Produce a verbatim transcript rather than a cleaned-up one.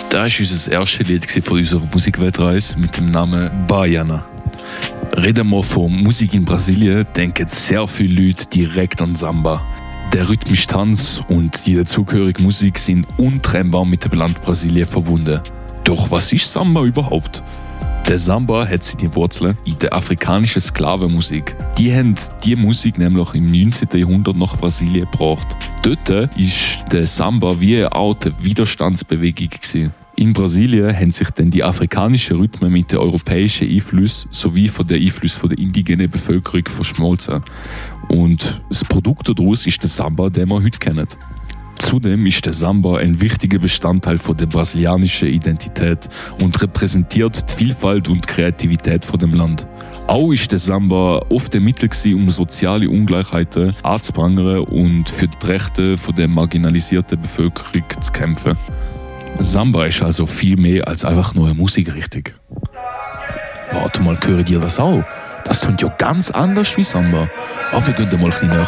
Das war unser erstes Lied von unserer Musikweltreise mit dem Namen Baiana. Reden wir von Musik in Brasilien, denken sehr viele Leute direkt an Samba. Der rhythmische Tanz und die dazugehörige Musik sind untrennbar mit dem Land Brasilien verbunden. Doch was ist Samba überhaupt? Der Samba hat seine Wurzeln in der afrikanischen Sklavenmusik. Die haben diese Musik nämlich im neunzehnten Jahrhundert nach Brasilien gebracht. Dort war der Samba wie eine Art Widerstandsbewegung gewesen. In Brasilien haben sich dann die afrikanischen Rhythmen mit den europäischen Einflüssen sowie von den Einflüssen der indigenen Bevölkerung verschmolzen. Und das Produkt daraus ist der Samba, den wir heute kennen. Zudem ist der Samba ein wichtiger Bestandteil von der brasilianischen Identität und repräsentiert die Vielfalt und Kreativität von dem Land. Auch ist der Samba oft ein Mittel gewesen, um soziale Ungleichheiten anzuprangern und für die Rechte der marginalisierten Bevölkerung zu kämpfen. Samba ist also viel mehr als einfach nur eine Musikrichtung. Warte mal, hören dir das auch? Das klingt ja ganz anders wie Samba. Aber wir gehen mal ein bisschen näher